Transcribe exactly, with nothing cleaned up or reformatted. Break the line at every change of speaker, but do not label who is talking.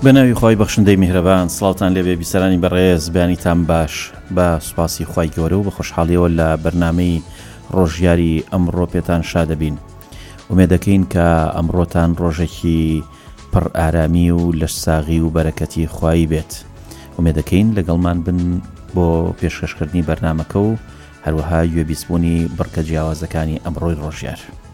بەناوی خۆی بەخشندەی میهرەبان، سڵاوتان لێبێ بیسەرانی بەڕێز، بەیانیتان باش، بە سوپاسی خوای گەورە و بە خۆشحاڵیەوە لە بەرنامەی ڕۆژیاری ئەمڕۆ پێتان شادەبین. ومێدەکەین کە ئەمڕۆتان ڕۆژێکی پڕ ئارامی و لەش ساغی و بەرەکەتی خوایی بێت. ومێدەکەین لەگەڵمان بن بۆ پێشکەشکردنی بەرنامەکە و هەروەها گوێبیستبوونی بڕکە جیاوازەکانی ئەمڕۆی ڕۆژیار.